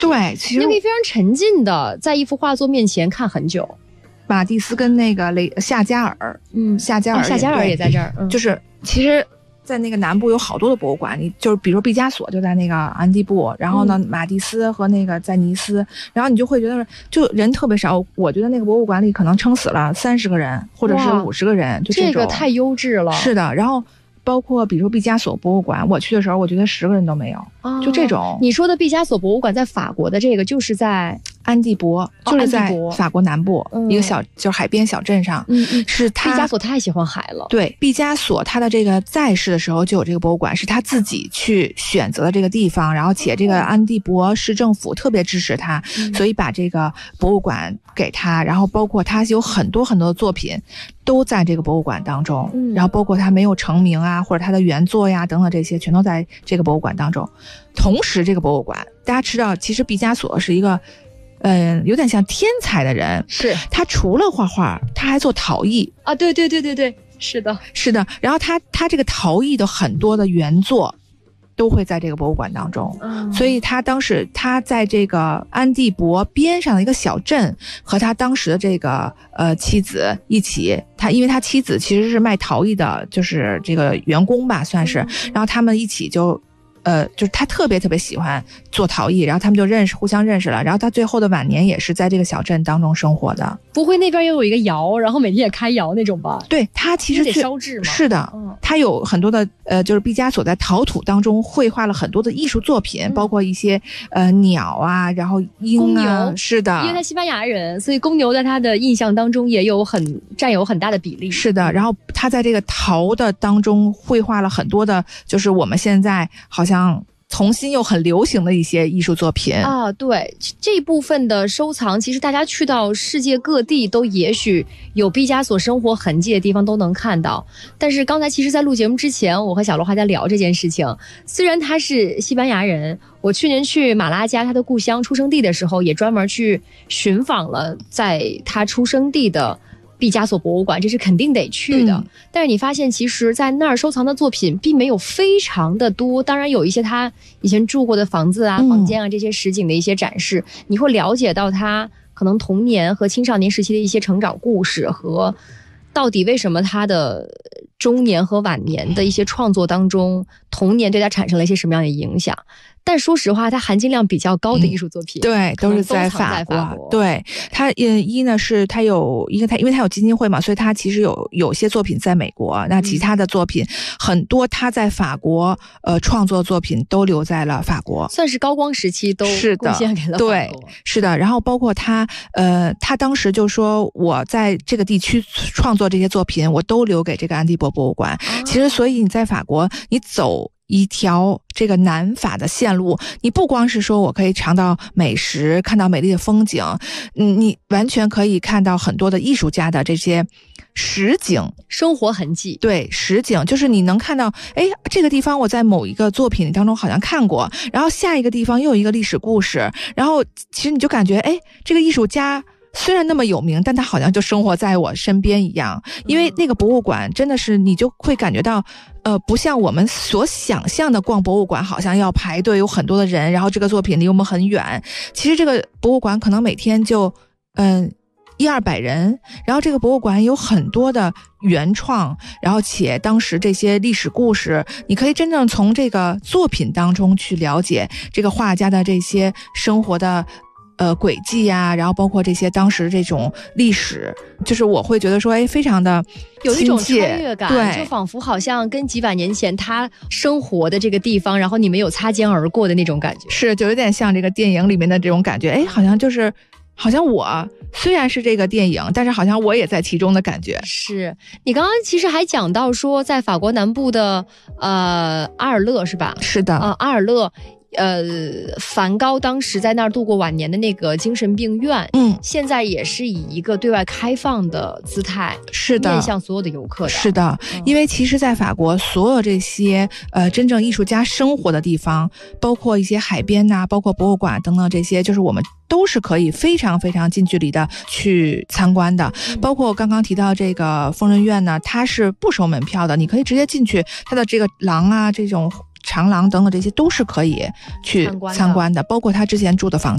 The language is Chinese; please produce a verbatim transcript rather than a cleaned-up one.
对，其实你可以非常沉浸的在一幅画作面前看很久。 马蒂斯跟那个雷夏加尔， 嗯， 夏加尔、 哦，夏加尔也在这儿，嗯、 就是其实。在那个南部有好多的博物馆，你就是比如说毕加索就在那个安蒂布，然后呢、嗯、马蒂斯和那个在尼斯，然后你就会觉得就人特别少。我觉得那个博物馆里可能撑死了三十个人或者是五十个人，就这种。 这个太优质了。 是的，然后包括比如说毕加索博物馆，我去的时候我觉得十个人都没有，哦、就这种。 你说的毕加索博物馆在法国的这个就是在安蒂博，就是在法国南部、哦、一个小就是海边小镇上。 嗯嗯， 是他毕加索太喜欢海了。 对，毕加索他的这个在世的时候就有这个博物馆，是他自己去选择的这个地方，然后且这个安蒂博市政府特别支持他、嗯，所以把这个博物馆给他，然后包括他有很多很多的作品都在这个博物馆当中，嗯、然后包括他没有成名啊，或者他的原作呀等等这些全都在这个博物馆当中。同时这个博物馆大家知道其实毕加索是一个嗯、呃，有点像天才的人， 是他除了画画他还做陶艺啊，对对对对对，是的是的，然后他他这个陶艺的很多的原作都会在这个博物馆当中、嗯、所以他当时他在这个安蒂博边上的一个小镇和他当时的这个呃妻子一起，他因为他妻子其实是卖陶艺的就是这个员工吧算是、嗯、然后他们一起就呃，就是他特别特别喜欢做陶艺，然后他们就认识，互相认识了。然后他最后的晚年也是在这个小镇当中生活的。 不会那边又有一个窑，然后每天也开窑那种吧？ 对，他其实得烧制嘛。 是的， 嗯， 他有很多的呃，就是毕加索在陶土当中绘画了很多的艺术作品，嗯、包括一些呃鸟啊，然后鹰啊，是的。 因为他西班牙人，所以公牛在他的印象当中也有很占有很大的比例。 是的，然后他在这个陶的当中绘画了很多的，就是我们现在好像。像重新又很流行的一些艺术作品啊，对这部分的收藏，其实大家去到世界各地都也许有毕加索生活痕迹的地方都能看到。但是刚才其实在录节目之前，我和小罗还在聊这件事情。虽然他是西班牙人，我去年去马拉加他的故乡出生地的时候，也专门去寻访了在他出生地的毕加索博物馆，这是肯定得去的、嗯、但是你发现其实在那儿收藏的作品并没有非常的多，当然有一些他以前住过的房子啊、嗯、房间啊这些实景的一些展示，你会了解到他可能童年和青少年时期的一些成长故事，和到底为什么他的中年和晚年的一些创作当中童年对他产生了一些什么样的影响。但说实话，它含金量比较高的艺术作品，嗯、 对，都是在法国。法国对，它嗯一呢是它有一个它，因为它有基金会嘛，所以它其实有有些作品在美国，那其他的作品、嗯、很多它在法国呃创作作品都留在了法国， 算是高光时期都贡献给了法国。 对，是的。然后包括他呃，他当时就说我在这个地区创作这些作品，我都留给这个安蒂博博物馆。啊、其实，所以你在法国，你走一条这个南法的线路，你不光是说我可以尝到美食，看到美丽的风景，嗯，你完全可以看到很多的艺术家的这些实景生活痕迹。 对，实景就是你能看到，哎，这个地方我在某一个作品当中好像看过，然后下一个地方又有一个历史故事，然后其实你就感觉，哎，这个艺术家虽然那么有名，但他好像就生活在我身边一样。因为那个博物馆真的是你就会感觉到呃，不像我们所想象的逛博物馆好像要排队有很多的人，然后这个作品离我们很远。其实这个博物馆可能每天就嗯一二百人，然后这个博物馆有很多的原创，然后且当时这些历史故事你可以真正从这个作品当中去了解这个画家的这些生活的呃轨迹呀，然后包括这些当时这种历史，就是我会觉得说哎非常的有一种穿越感， 对， 就仿佛好像跟几百年前他生活的这个地方，然后你没有擦肩而过的那种感觉。 是，就有点像这个电影里面的这种感觉，哎，好像就是好像我虽然是这个电影，但是好像我也在其中的感觉。 是，你刚刚其实还讲到说在法国南部的呃阿尔勒是吧？ 是的， 呃阿尔勒呃，梵高当时在那儿度过晚年的那个精神病院，嗯，现在也是以一个对外开放的姿态， 是的， 面向所有的游客的。 是的，嗯、因为其实在法国所有这些呃真正艺术家生活的地方，包括一些海边呐、啊，包括博物馆等等这些，就是我们都是可以非常非常近距离的去参观的。嗯、包括刚刚提到这个疯人院呢，它是不收门票的，你可以直接进去，它的这个廊啊这种长廊等等这些都是可以去参观的参观的，包括他之前住的房子。